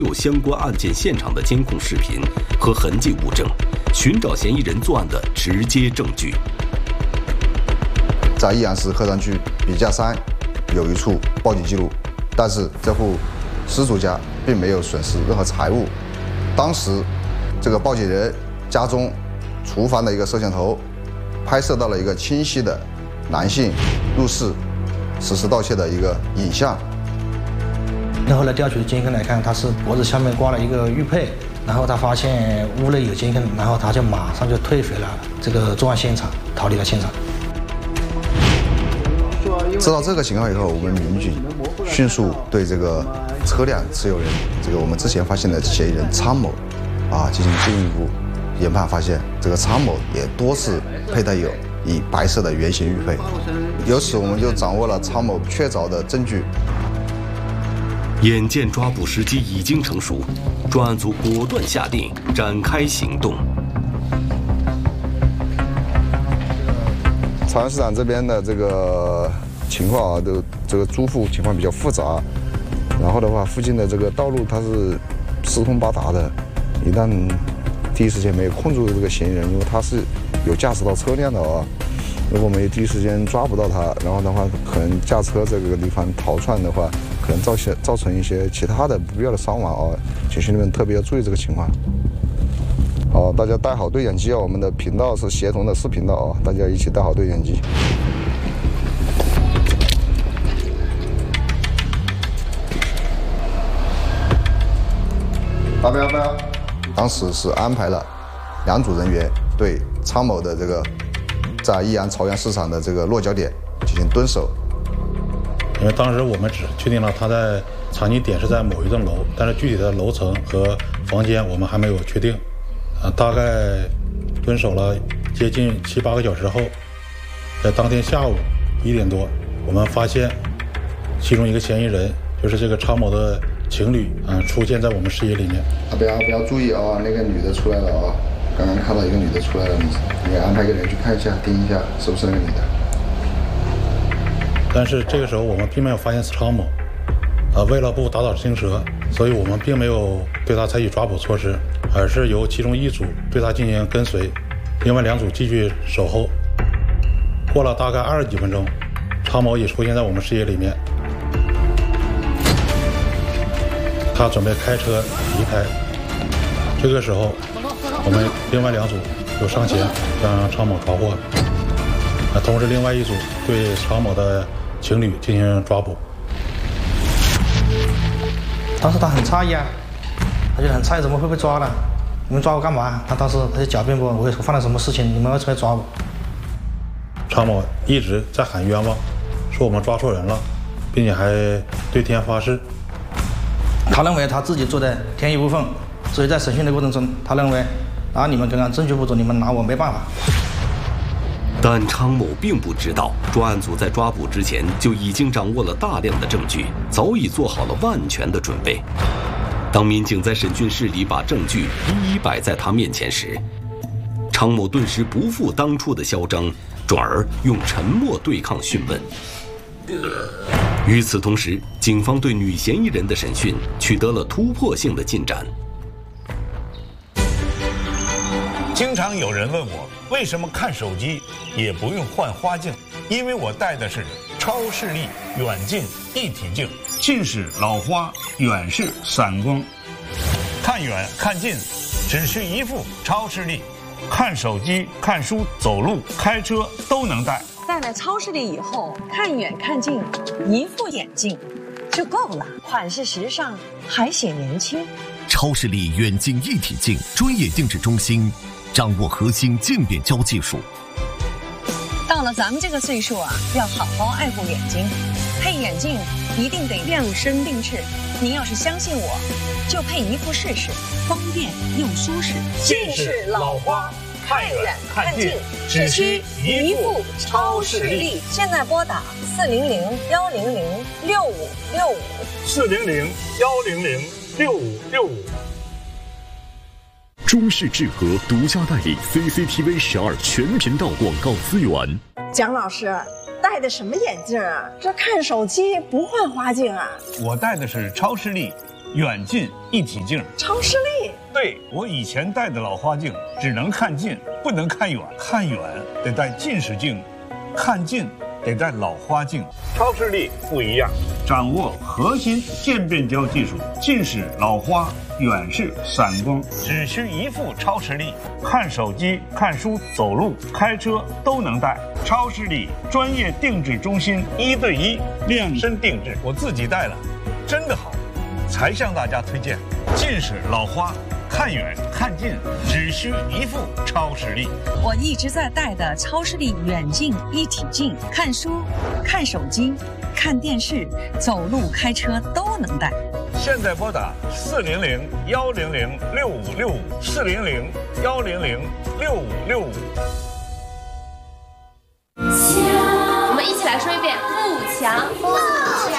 有相关案件现场的监控视频和痕迹物证，寻找嫌疑人作案的直接证据。 在义安市河山区笔架山有一处报警记录，但是这户失主家并没有损失任何财物。当时，这个报警人家中厨房的一个摄像头拍摄到了一个清晰的男性入室实施盗窃的一个影像。 然后来调取监控来看，他是脖子下面挂了一个玉佩，然后他发现屋内有监控，然后他就马上就退回了这个作案现场，逃离了现场。 知道这个情况以后，我们民警迅速对这个车辆持有人，这个我们之前发现的嫌疑人昌某，进行进一步研判，发现这个昌某也多次佩戴有以白色的圆形玉佩，由此我们就掌握了昌某确凿的证据。 眼见抓捕时机已经成熟，专案组果断下令展开行动。 朝阳市场这边的这个情况这个租户情况比较复杂，然后的话，附近的这个道路它是四通八达的，一旦第一时间没有控住这个嫌疑人，因为他是有驾驶到车辆的如果没有第一时间抓不到他，然后的话，可能驾车这个地方逃窜的话，可能造成一些其他的不必要的伤亡请兄弟们特别要注意这个情况。大家带好对讲机我们的频道是协同的4频道大家一起带好对讲机。发标。当时是安排了2组人员对昌某的这个在义安朝阳市场的这个落脚点进行蹲守。 因为当时我们只确定了他在藏匿点是在某一栋楼，但是具体的楼层和房间我们还没有确定。大概蹲守了接近7、8个小时后，在当天下午1点多，我们发现其中一个嫌疑人，就是这个昌某的情侣出现在我们视野里面。 不要注意那个女的出来了刚刚看到一个女的出来了，你安排一个人去看一下，盯一下是不是那个女的。 但是这个时候我们并没有发现昌某，为了不打草惊蛇，所以我们并没有对他采取抓捕措施，而是由其中1组对他进行跟随，另外2组继续守候。过了大概20几分钟，昌某也出现在我们视野里面，他准备开车离开。这个时候，我们另外2组就上前将昌某抓获，同时另外1组对昌某的情侣进行抓捕。 当时他很诧异他就很诧异怎么会被抓了？你们抓我干嘛？他当时他就狡辩不，我犯了什么事情？你们为什么要抓我？ 昌某一直在喊冤枉，说我们抓错人了，并且还对天发誓。 他认为他自己做的天衣无缝，所以在审讯的过程中，他认为你们刚刚证据不足，你们拿我没办法。 但昌某并不知道，专案组在抓捕之前就已经掌握了大量的证据，早已做好了万全的准备。当民警在审讯室里把证据一一摆在他面前时，昌某顿时不复当初的嚣张，转而用沉默对抗讯问。与此同时，警方对女嫌疑人的审讯取得了突破性的进展。 经常有人问我，为什么看手机也不用换花镜？因为我戴的是超视力远近一体镜，近视老花，远视散光，看远看近只需一副超视力，看手机、看书、走路、开车都能戴。 戴了超视力以后，看远看近，一副眼镜就够了，款式时尚，还显年轻。 超视力远近一体镜专业定制中心，掌握核心渐变焦技术。 到了咱们这个岁数要好好爱护眼睛，配眼镜一定得量身定制。您要是相信我，就配一副试试，方便又舒适。 近视老花，看远看近，只需一副超视力。 现在拨打 400-100-6565，400-100-6565。 中视智和独家代理 CCTV 12全频道广告资源。 蒋老师戴的什么眼镜这看手机不换花镜我戴的是超视力远近一体镜。 超视力。 对，我以前戴的老花镜只能看近，不能看远，看远得戴近视镜，看近得戴老花镜。超视力不一样，掌握核心渐变焦技术，近视、老花、远视、散光，只需一副超视力，看手机、看书、走路、开车都能戴。超视力专业定制中心，1对1量身定制，我自己戴了，真的好，才向大家推荐。近视、老花。看远看近只需一副超视力。 我一直在戴的超视力远近一体镜，看书、看手机、看电视、走路、开车都能戴。 现在拨打400-100-6565，400-100-6565。 我们一起来说一遍：富强。